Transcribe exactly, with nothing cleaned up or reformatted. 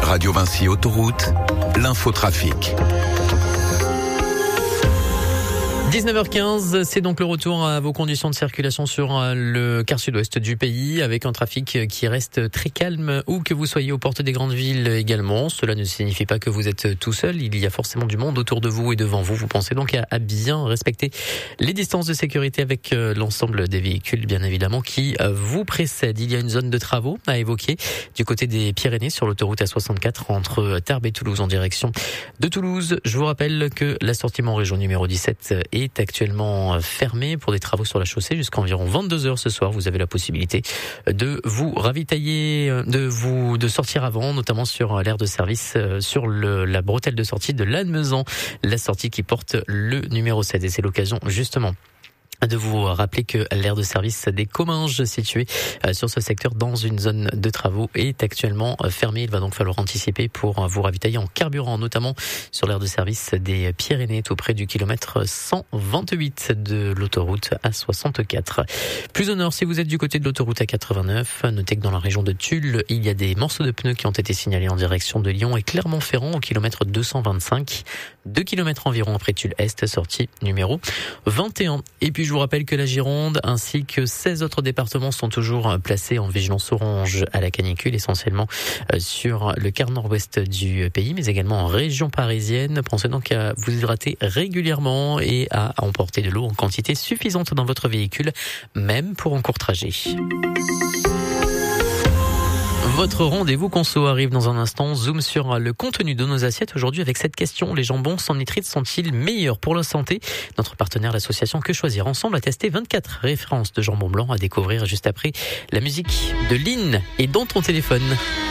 Radio Vinci Autoroute, l'infotrafic. dix-neuf heures quinze, c'est donc le retour à vos conditions de circulation sur le quart sud-ouest du pays, avec un trafic qui reste très calme, où que vous soyez aux portes des grandes villes également. Cela ne signifie pas que vous êtes tout seul, il y a forcément du monde autour de vous et devant vous. Vous pensez donc à, à bien respecter les distances de sécurité avec l'ensemble des véhicules, bien évidemment, qui vous précèdent. Il y a une zone de travaux à évoquer du côté des Pyrénées sur l'autoroute A soixante-quatre entre Tarbes et Toulouse en direction de Toulouse. Je vous rappelle que l'assortiment région numéro dix-sept est est actuellement fermé pour des travaux sur la chaussée jusqu'à environ vingt-deux heures ce soir. Vous avez la possibilité de vous ravitailler, de vous de sortir avant, notamment sur l'aire de service, sur le, la bretelle de sortie de Lannemezan, la sortie qui porte le numéro sept. Et c'est l'occasion justement de vous rappeler que l'aire de service des Comminges, située sur ce secteur dans une zone de travaux, est actuellement fermée. Il va donc falloir anticiper pour vous ravitailler en carburant, notamment sur l'aire de service des Pyrénées, tout près du kilomètre cent vingt-huit de l'autoroute A soixante-quatre. Plus au nord, si vous êtes du côté de l'autoroute A quatre-vingt-neuf, notez que dans la région de Tulle, il y a des morceaux de pneus qui ont été signalés en direction de Lyon et Clermont-Ferrand au kilomètre deux cent vingt-cinq. deux kilomètres environ après Tulle Est, sortie numéro vingt et un. Et puis je vous rappelle que la Gironde ainsi que seize autres départements sont toujours placés en vigilance orange à la canicule, essentiellement sur le quart nord-ouest du pays, mais également en région parisienne. Pensez donc à vous hydrater régulièrement et à emporter de l'eau en quantité suffisante dans votre véhicule, même pour un court trajet. Votre rendez-vous conso arrive dans un instant. Zoom sur le contenu de nos assiettes aujourd'hui avec cette question. Les jambons sans nitrite sont-ils meilleurs pour la santé ? Notre partenaire, l'association Que Choisir Ensemble, a testé vingt-quatre références de jambon blanc à découvrir juste après la musique de Lynn et dans ton téléphone.